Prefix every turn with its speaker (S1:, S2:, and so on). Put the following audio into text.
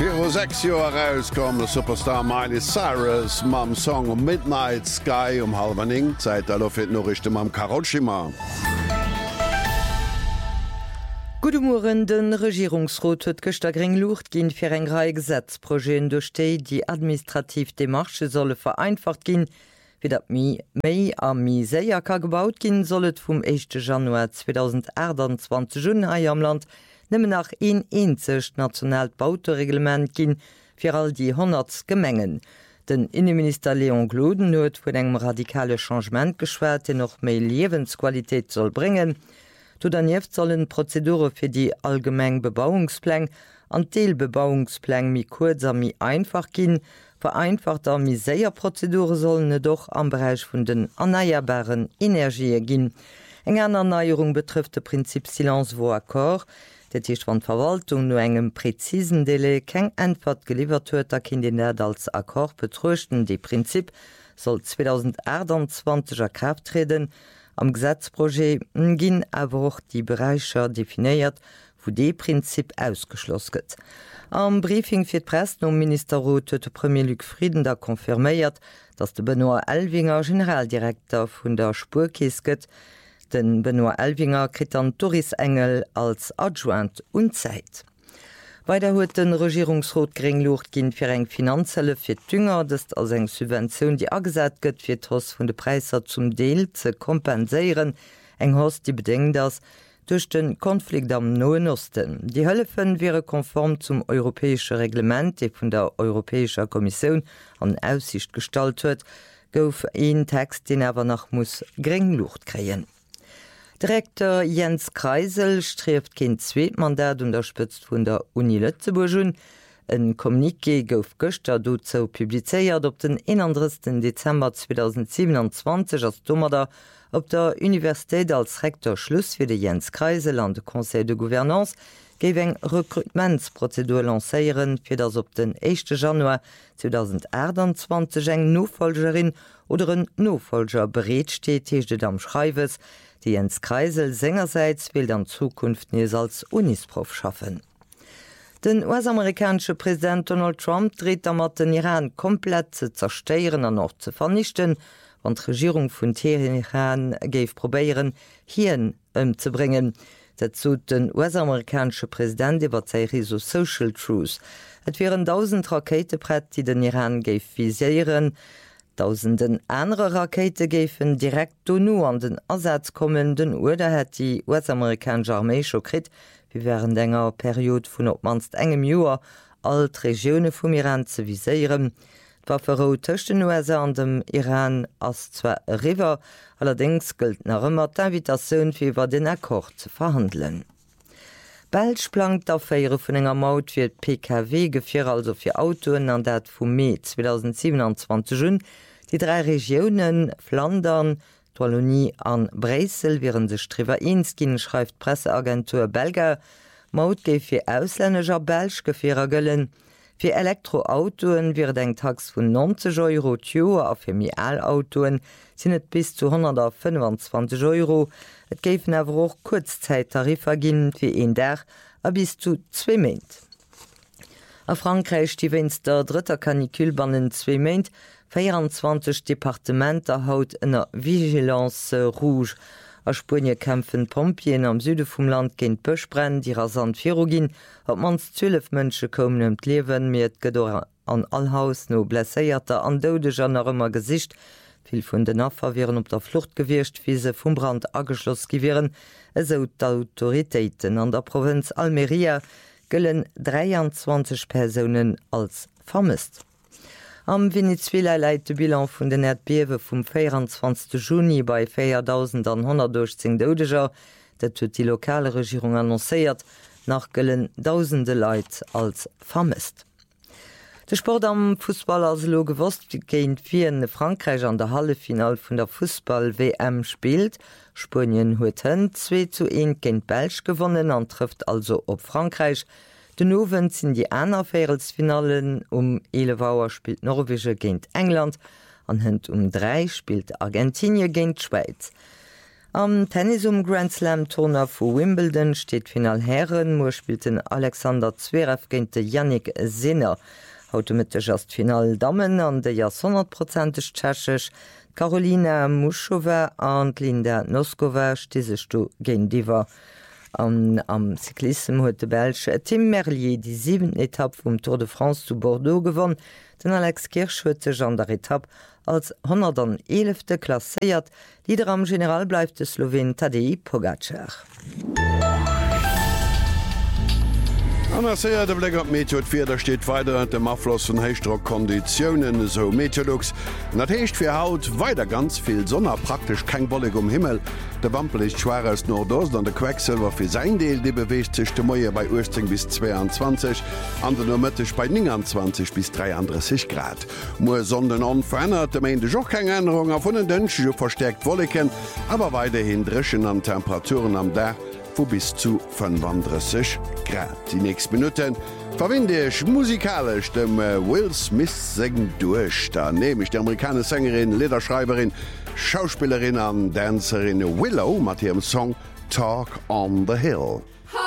S1: Für 6 Jahre herauskom der Superstar Miley Cyrus mam Song um Midnight Sky 9:30 Zeit fir Norrichte mam Karoshima.
S2: Gudemorgen den Regierungsrot huet gëster gering Luucht ginn fir eng Reihe Gesetzprojeen durchstei, die administrativ Demarsche solle vereinfacht ginn, wie dat méi a Miséier ka gebaut ginn sollet vum 1. Januar 2028 Junhai am Land nëmmen nach enzeg nationalt Bautereglement ginn fir all die 100 Gemengen. Den Innenminister Leon Gloden huet vun engem radikale Changement geschwert, de noch méi Liwensqualitéit soll bringen. Daneben sollen Prozedure fir die allgemeng Bebauungspläng an Teilbebauungspläng mi kurz a mi einfach ginn, vereinfachter miséier Prozedure sollen doch am Bereich vun den erneuerbaren Energie ginn. Eng an Erneuerung betrifft de Prinzip Silence vaut accord, dat hicht van Verwaltung no engem präzisen Dele keng Antwort geliefert huet, da kind den net als Akkord betruchten. Die Prinzip soll 2028 Kraft treten. Am Gesetzprojekt ginn awer och die Bereicher definiiert, wo de Prinzip ausgeschloss gëtt. Am Briefing fir d'Press no Ministerrot huet de Premier Luc Friedender konfirméiert, dats de Benoit Elvinger Generaldirektor vun der Spurkees gëtt. Den Benoit Elvinger krit an Doris Engel als Adjoint unzeit. Weiter huet den Regierungsrot geringlucht ginn fir eng Finanzelle fir Dünger, dest als eng Subventionun, die agesat gëtt fir d'Hoss vun de Preiser zum Deel ze kompenéieren, eng Hoss die bedingt ass durch den Konflikt am Noen Osten. Die Hëllefen wäre konform zum europäesche Reglement, de vun der Europäischer Kommission an Aussicht stalt huet, gouf een Text, den awer nach muss geringlucht kreien. Direktor Jens Kreisel streeft kein Zweetmandat unterstützt vun der Uni Lützeburg. Ein Kommuniqué gouf gëster dozo publizeiert op den 31. Dezember 2027 als Dommerder op der Universität als Rektor Schluss fir de Jens Kreisel an de Conseil de Gouvernance géif eng Rekrutmentsprozedur lacéieren fir dats op den 1. Januar 2028 eng Nofolgerin oder een Nofolger bereet steet hiechtet am Schreiwes, die Jens Kreisel sengerseits will an Zukunft nees als Unisprof schaffen. Den US-amerikanische Präsident Donald Trump dreht mat den Iran komplett ze zersteieren an noch ze vernichten, wann d' Regierung vun Teheran géif probéieren hien zu bringen. Dazu den US-amerikanische Präsident iwwer sei so Social Truth. Et wären 1000 Raketebrett, die den Iran géif visieren. Tausenden andere Rakete géfen direkt do no an den Ersatz kommen. Den Uder het die US-amerikanische Armee scho krit, wie wären enger Periode vun op manst engem Joer alt Regione vum Iran ze viséieren. D'Wafferou tëcht den USA an dem Iran ass zwer River, allerdings gëlt nach ëmmer d'Invitationun fir iwwer den Akkord ze verhandeln. Belsch plangt d'Afféiere vun enger Maut fir d PKW gefir also fir Autoen an dat vum Mai 2027 die 3 Regionen Flandern, Wallonie an Bresel wären sech triwer inskin, schreift Presseagentur Belga. Maut géif fir auslännescher Belsch geféer gëllen. Fir Elektroautoen wird eng Tax vun 90 € Joer a fir Mialautoen sinn et bis zu 125 €. Et géifen awer och Kurzzeittarifer ginn fir een Dach a bis zu 2 Meint. A Frankreich die wennst der dritter Kanikülbannen 2 Meint, 24 Departementer haut ënner Vigilance Rouge. A Spanje kämpfen Pompien am Süde vum Land géint Pëchbrenn, die rasant Virogin, op mans 12 Mënsche kommen ëm d'Lewen, mir et Gedor an Allhaus no blesséierter an doudeger nach ëmmer Gesicht. Vill vun den Affer wären op der Flucht gewircht, wie se vum Brand ageschloss giwieren, eso d'Autoritéiten an der Provinz Almeria gëllen 23 Personen als vermisst. Am Venezuela leit de Bilan vun den Erdbewe vum 24. Juni bei 4.110 Doudeger, dat huet die lokale Regierung annoncéiert, nach gëllen tausende Leiit als vermisst. De Sport am Fußball as lo gewost géint virne Frankreich an der Hallefinal vun der Fußball-WM spielt. Spien huet 2:1 géint Belsch gewonnen an trifft also op Frankreich. Den Owen sinn die Änerfäelsfinalen 11 Auer spielt Norwege géint England, an hënd 3 spielt Argentinië géint Schweiz. Am Tennis Grand Slam Turner vu Wimbledon steht Final Herren, Mo spielten Alexander Zverev géint de Yannick Sinner. Automatisch as Final Damen an de ja 100% tschechech, Carolina Muschova an Linda Noskova stisech du géint Diwer. Am Cyklism huet de Belsche Tim Merlier die 7. Etapp vum Tour de France zu Bordeaux gewonnen, den Alex Kirch huetech an der Etapp als 111. klasséiert, Lieder am General bleif de Slowen Tadej Pogacar.
S1: Anaier de Bläger Meteorfir, der steht weiter dem Affloss von Heichstrock Konditionen so Meteorlux. Dat hecht fir Haut weiter ganz viel Sonne, praktisch kein Bolleg Himmel. Der Wampel ist schwer aus Nordost an der Quecksilver fir sein Deel, die bewegt sich de Moier bei 18 bis 22, an der Nometisch bei 29 bis 33 Grad. Mo sonden anverändert, de de Joch keine Änderung auf den Dënsche verstärkt Wolken, aber weiterhin dreschen an Temperaturen am Dach, wo bis zu 35 Grad. Die nächsten Minuten verwende ich musikalisch dem Will Smith singen durch. Da nehme ich die amerikanische Sängerin, Liederschreiberin, Schauspielerin und Dancerin Willow mit ihrem Song Talk on the Hill.